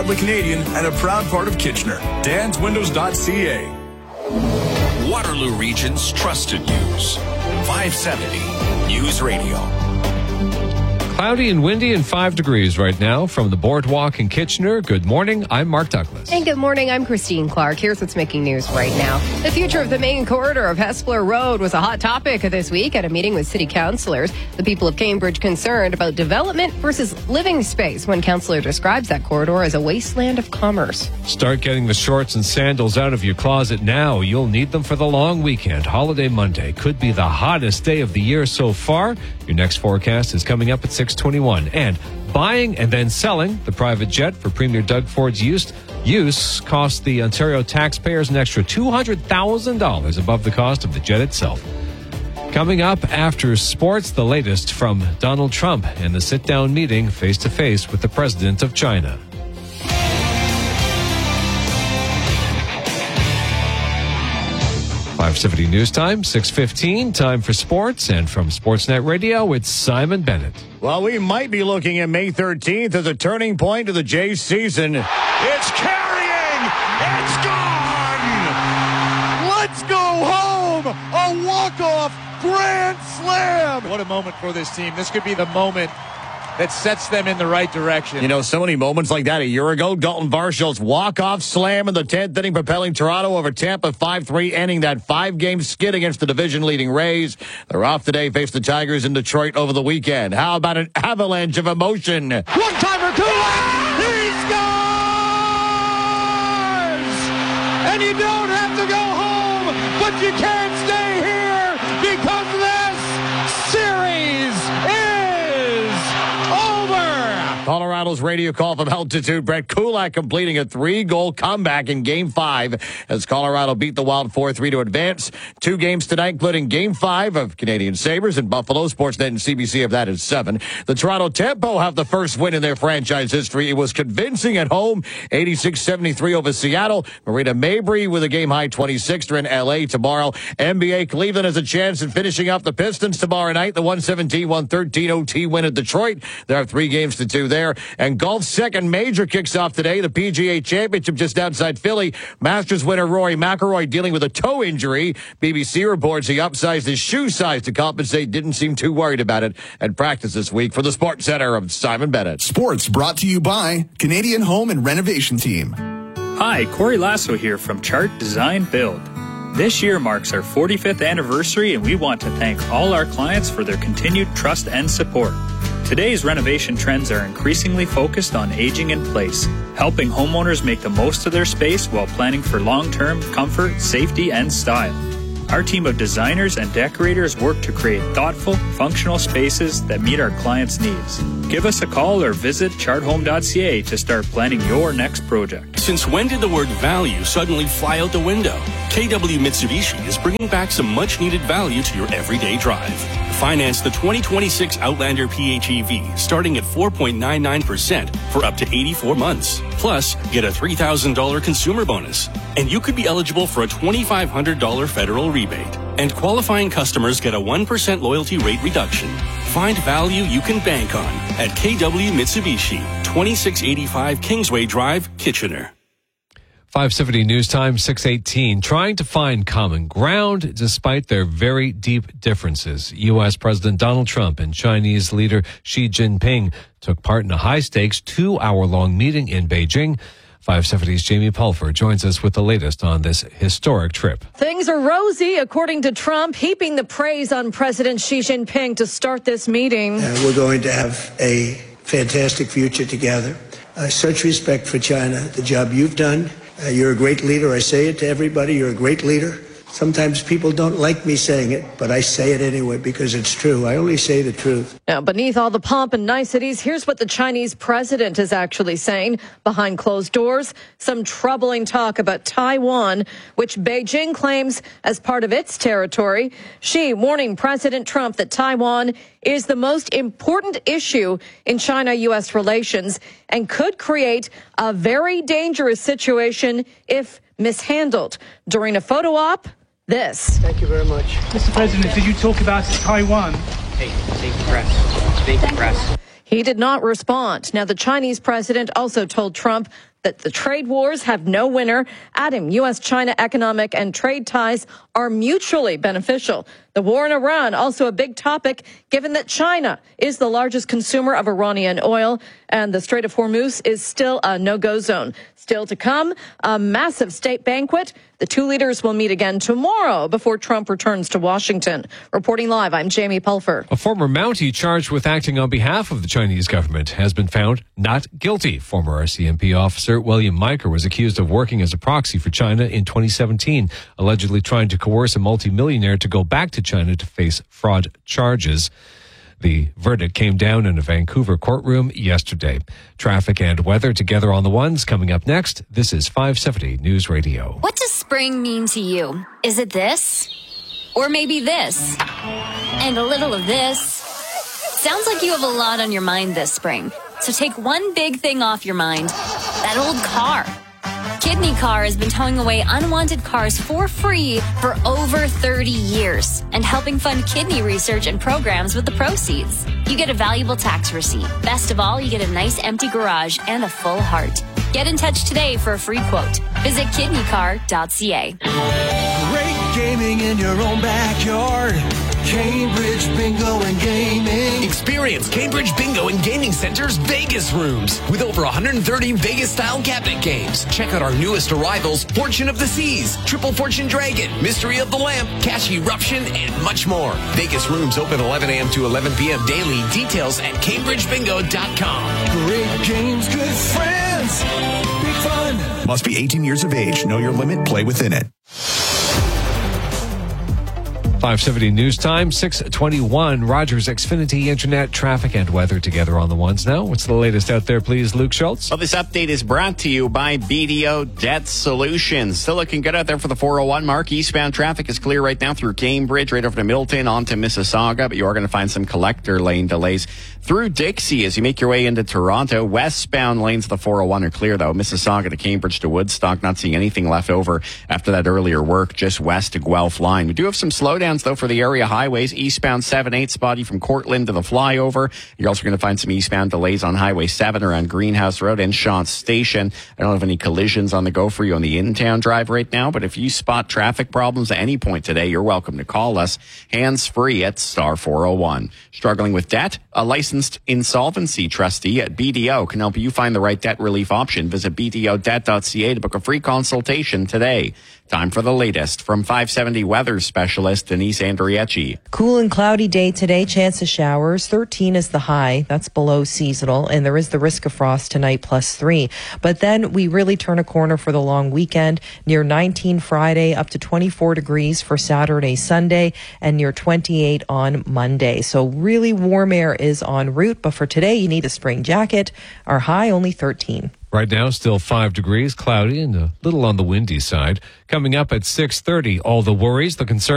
proudly Canadian and a proud part of Kitchener. danswindows.ca. Waterloo Region's trusted news. 570 News Radio. Cloudy and windy and 5 degrees right now from the Boardwalk in Kitchener. Good morning. I'm Mark Douglas. And good morning. I'm Christine Clark. Here's what's making news right now. The future of the main corridor of Hespeler Road was a hot topic this week at a meeting with city councillors. The people of Cambridge concerned about development versus living space when councillor describes that corridor as a wasteland of commerce. Start getting the shorts and sandals out of your closet now. You'll need them for the long weekend. Holiday Monday could be the hottest day of the year so far. Your next forecast is coming up at 6:21. And buying and then selling the private jet for Premier Doug Ford's use cost the Ontario taxpayers an extra $200,000 above the cost of the jet itself. Coming up after sports, the latest from Donald Trump and the sit-down meeting face-to-face with the president of China. .570 News Time, 6:15, time for sports. And from Sportsnet Radio, it's Simon Bennett. Well, we might be looking at May 13th as a turning point of the Jays season. It's carrying! It's gone! Let's go home! A walk-off grand slam! What a moment for this team. This could be the moment that sets them in the right direction. You know, so many moments like that a year ago. Dalton Varshall's walk-off slam in the 10th inning, propelling Toronto over Tampa 5-3, ending that 5-game skid against the division-leading Rays. They're off today, face the Tigers in Detroit over the weekend. How about an avalanche of emotion? One-timer, Kulak! He scores! And you don't have to go home, but you can't stay here because this series is over. Colorado's radio call from altitude. Brett Kulak completing a 3-goal comeback in Game 5 as Colorado beat the Wild 4-3 to advance. 2 games tonight, including Game 5 of Canadian Sabres and Buffalo. Sportsnet and CBC have that at 7. The Toronto Tempo have the first win in their franchise history. It was convincing at home, 86-73 over Seattle. Marina Mabry with a game-high 26. They're in L.A. tomorrow. NBA Cleveland has a chance in finishing up the Pistons tomorrow night. The 117-113 OT win at Detroit. There are 3 games to 2 there. And golf's second major kicks off today. The PGA Championship just outside Philly. Masters winner Rory McIlroy dealing with a toe injury. BBC reports he upsized his shoe size to compensate. Didn't seem too worried about it at practice this week. For the Sports Center of Simon Bennett. Sports brought to you by Canadian Home and Renovation Team. Hi, Corey Lasso here from Chart Design Build. This year marks our 45th anniversary, and we want to thank all our clients for their continued trust and support. Today's renovation trends are increasingly focused on aging in place, helping homeowners make the most of their space while planning for long-term comfort, safety, and style. Our team of designers and decorators work to create thoughtful, functional spaces that meet our clients' needs. Give us a call or visit charthome.ca to start planning your next project. Since when did the word value suddenly fly out the window? KW Mitsubishi is bringing back some much-needed value to your everyday drive. Finance the 2026 Outlander PHEV starting at 4.99% for up to 84 months. Plus, get a $3,000 consumer bonus. And you could be eligible for a $2,500 federal rebate. And qualifying customers get a 1% loyalty rate reduction. Find value you can bank on at KW Mitsubishi, 2685 Kingsway Drive, Kitchener. 570 News Time, 6:18. Trying to find common ground despite their very deep differences. U.S. President Donald Trump and Chinese leader Xi Jinping took part in a high-stakes 2-hour-long meeting in Beijing. 570's Jamie Pulfer joins us with the latest on this historic trip. Things are rosy, according to Trump, heaping the praise on President Xi Jinping to start this meeting. We're going to have a fantastic future together. Such respect for China, the job you've done. You're a great leader. I say it to everybody. You're a great leader. Sometimes people don't like me saying it, but I say it anyway because it's true. I only say the truth. Now, beneath all the pomp and niceties, here's what the Chinese president is actually saying. Behind closed doors, some troubling talk about Taiwan, which Beijing claims as part of its territory. Xi warning President Trump that Taiwan is the most important issue in China-U.S. relations and could create a very dangerous situation if mishandled. During a photo op, this. Thank you very much. Mr. President, did you talk about Taiwan? Hey, thank you, press. Thank you, press. He did not respond. Now, the Chinese president also told Trump that the trade wars have no winner, adding U.S.-China economic and trade ties are mutually beneficial. The war in Iran, also a big topic, given that China is the largest consumer of Iranian oil, and the Strait of Hormuz is still a no-go zone. Still to come, a massive state banquet. The two leaders will meet again tomorrow before Trump returns to Washington. Reporting live, I'm Jamie Pulfer. A former Mountie charged with acting on behalf of the Chinese government has been found not guilty. Former RCMP officer William Miker was accused of working as a proxy for China in 2017, allegedly trying to coerce a multimillionaire to go back to China to face fraud charges. The verdict came down in a Vancouver courtroom yesterday. Traffic and weather together on the ones coming up next. This is 570 News Radio. What does spring mean to you? Is it this? Or maybe this? And a little of this? Sounds like you have a lot on your mind this spring. So take one big thing off your mind. That old car. Kidney Car has been towing away unwanted cars for free for over 30 years and helping fund kidney research and programs with the proceeds. You get a valuable tax receipt. Best of all, you get a nice empty garage and a full heart. Get in touch today for a free quote. Visit kidneycar.ca. Great gaming in your own backyard. Cambridge Bingo and Gaming. Experience Cambridge Bingo and Gaming Center's Vegas rooms with over 130 Vegas-style cabinet games. Check out our newest arrivals, Fortune of the Seas, Triple Fortune Dragon, Mystery of the Lamp, Cash Eruption, and much more. Vegas rooms open 11 a.m. to 11 p.m. daily. Details at CambridgeBingo.com. Great games, good friends, big fun. Must be 18 years of age. Know your limit. Play within it. 570 News Time, 6:21. Rogers Xfinity Internet, traffic and weather together on the ones now. What's the latest out there, please, Luke Schultz? Well, this update is brought to you by BDO Debt Solutions. Still looking good out there for the 401 mark. Eastbound traffic is clear right now through Cambridge, right over to Middleton, on to Mississauga, but you are going to find some collector lane delays through Dixie as you make your way into Toronto. Westbound lanes of the 401 are clear, though. Mississauga to Cambridge to Woodstock, not seeing anything left over after that earlier work just west to Guelph line. We do have some slowdowns, though, for the area highways. Eastbound 7-8 spotty from Cortland to the flyover. You're also going to find some eastbound delays on Highway 7 around Greenhouse Road and Shantz Station. I don't have any collisions on the go for you on the in-town drive right now, but if you spot traffic problems at any point today, you're welcome to call us hands-free at star 401. Struggling with debt? A licensed insolvency trustee at BDO can help you find the right debt relief option. Visit bdodebt.ca to book a free consultation today. Time for the latest from 570 weather specialist Denise Andriecci. Cool and cloudy day today. Chance of showers. 13 is the high. That's below seasonal. And there is the risk of frost tonight, +3. But then we really turn a corner for the long weekend. Near 19 Friday, up to 24 degrees for Saturday, Sunday, and near 28 on Monday. So really warm air is en route. But for today, you need a spring jacket. Our high only 13. Right now, still 5 degrees, cloudy and a little on the windy side. Coming up at 6:30, all the worries, the concerns.